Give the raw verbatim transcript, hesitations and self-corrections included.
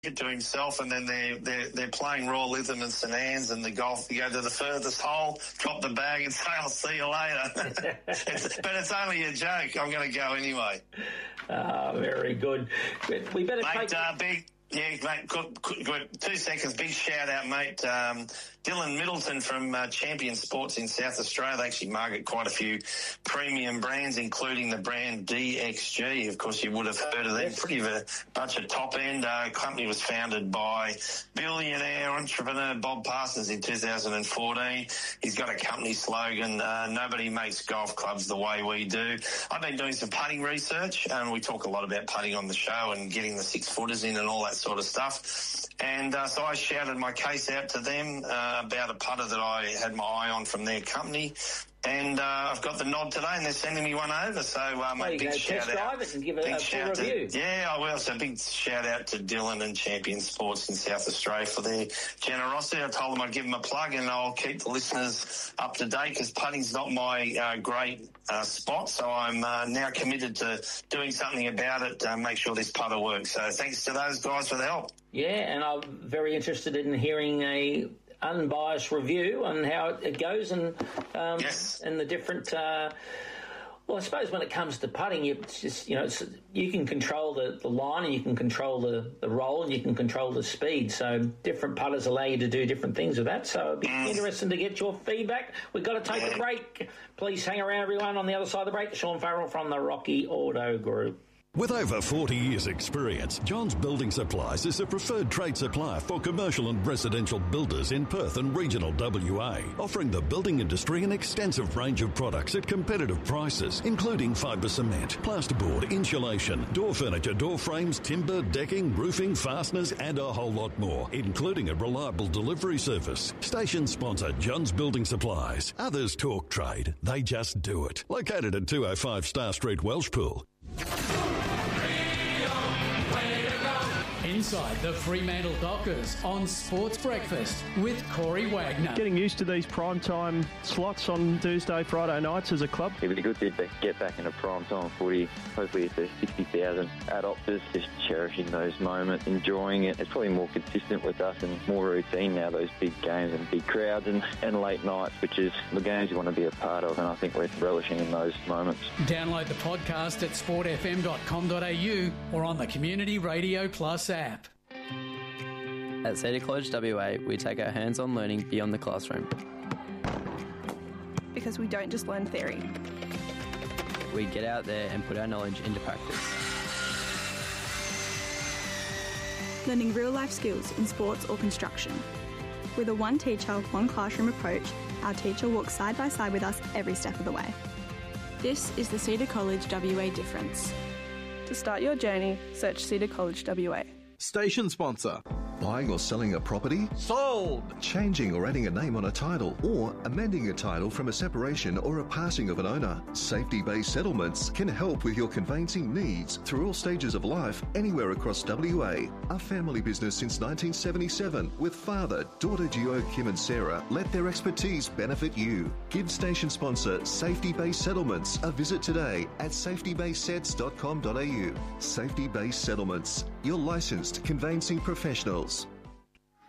to himself, and then they're, they're, they're playing Royal Lytham and St Anne's and the golf. You go to the furthest hole, drop the bag and say, I'll see you later. it's, but it's only a joke. I'm going to go anyway. Ah, very good. We better Mate, take... Uh, big, yeah, mate, good, good, good. Two seconds. Big shout out, mate. Um, Dylan Middleton from uh, Champion Sports in South Australia. They actually market quite a few premium brands, including the brand D X G. Of course, you would have heard of them. Yes. Pretty a bunch of top-end. Uh, company was founded by billionaire entrepreneur Bob Parsons in two thousand fourteen. He's got a company slogan, uh, nobody makes golf clubs the way we do. I've been doing some putting research, and we talk a lot about putting on the show and getting the six-footers in and all that sort of stuff. And uh, so I shouted my case out to them uh, about a putter that I had my eye on from their company. And uh, I've got the nod today, and they're sending me one over. So um, Well, a you big go shout test out. drive it and give it Big a full shout review. To, yeah, I will. So big shout out to Dylan and Champion Sports in South Australia for their generosity. I told them I'd give them a plug, and I'll keep the listeners up to date because putting's not my uh, great uh, spot. So I'm uh, now committed to doing something about it to make sure this putter works. So thanks to those guys for the help. Yeah, and I'm very interested in hearing a unbiased review on how it goes and um, Yes. and the different. Uh, well, I suppose when it comes to putting, you it's just you know it's, you can control the, the line and you can control the, the roll and you can control the speed. So different putters allow you to do different things with that. So it'd be Mm. interesting to get your feedback. We've got to take Yeah. a break. Please hang around, everyone. On the other side of the break, Sean Farrell from the Rocky Auto Group. With over forty years' experience, Johns Building Supplies is a preferred trade supplier for commercial and residential builders in Perth and regional W A, offering the building industry an extensive range of products at competitive prices, including fibre cement, plasterboard, insulation, door furniture, door frames, timber, decking, roofing, fasteners, and a whole lot more, including a reliable delivery service. Station sponsor Johns Building Supplies. Others talk trade, they just do it. Located at two oh five Star Street, Welshpool. Inside the Fremantle Dockers on Sports Breakfast with Corey Wagner. Getting used to these primetime slots on Thursday, Friday nights as a club. It'd be good to get back into primetime footy. Hopefully if there's sixty thousand adopters, just cherishing those moments, enjoying it. It's probably more consistent with us and more routine now, those big games and big crowds and, and late nights, which is the games you want to be a part of, and I think we're relishing in those moments. Download the podcast at sport f m dot com dot a u or on the Community Radio Plus app. At Cedar College W A, we take our hands-on learning beyond the classroom. Because we don't just learn theory. We get out there and put our knowledge into practice. Learning real-life skills in sports or construction. With a one teacher, one classroom approach, our teacher walks side by side with us every step of the way. This is the Cedar College W A difference. To start your journey, search Cedar College W A. Station sponsor. Buying or selling a property? Sold! Changing or adding a name on a title, or amending a title from a separation or a passing of an owner. Safety-based settlements can help with your conveyancing needs through all stages of life, anywhere across W A. A family business since nineteen seventy-seven, with father, daughter duo Kim and Sarah, let their expertise benefit you. Give station sponsor Safety-based Settlements a visit today at safety based sets dot com dot a u. Safety-based Settlements, your licensed conveyancing professionals.